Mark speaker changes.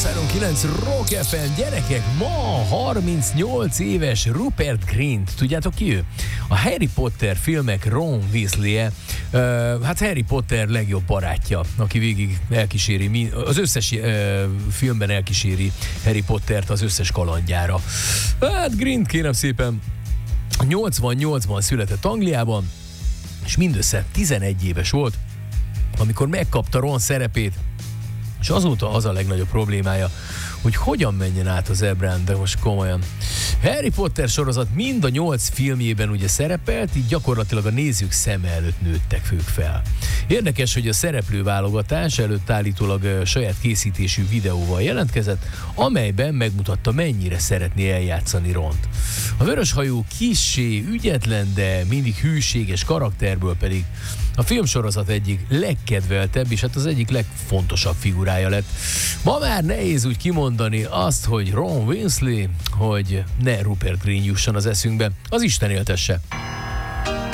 Speaker 1: 101.9 Rock FM, gyerekek, ma 38 éves Rupert Grint, tudjátok ki ő? A Harry Potter filmek Ron Weasley-e, hát Harry Potter legjobb barátja, aki végig elkíséri, az összes filmben elkíséri Harry Pottert az összes kalandjára. Hát Grint kérem szépen 88-ban született Angliában, és mindössze 11 éves volt, amikor megkapta Ron szerepét, és azóta az a legnagyobb problémája, hogy hogyan menjen át az ebrán, de most komolyan. Harry Potter sorozat mind a 8 filmjében ugye szerepelt, így gyakorlatilag a nézők szeme előtt nőttek ők fel. Érdekes, hogy a szereplőválogatás előtt állítólag saját készítésű videóval jelentkezett, amelyben megmutatta, mennyire szeretné eljátszani Ront. A vöröshajú kissé ügyetlen, de mindig hűséges karakterből pedig a filmsorozat egyik legkedveltebb, és hát az egyik legfontosabb figurája lett. Ma már nehéz úgy kimondani azt, hogy Ron Weasley, hogy ne Rupert Grint jusson az eszünkbe. Az Isten éltesse!